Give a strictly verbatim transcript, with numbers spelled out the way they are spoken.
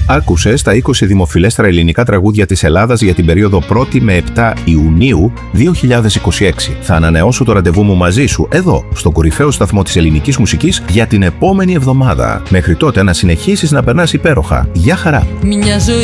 Άκουσες τα είκοσι δημοφιλέστερα ελληνικά τραγούδια της Ελλάδας για την περίοδο πρώτη με επτά Ιουνίου δύο χιλιάδες είκοσι έξι. Θα ανανεώσω το ραντεβού μου μαζί σου εδώ, στο κορυφαίο σταθμό της ελληνικής μουσικής για την επόμενη εβδομάδα. Μέχρι τότε να συνεχίσεις να περνάς υπέροχα. Γεια χαρά!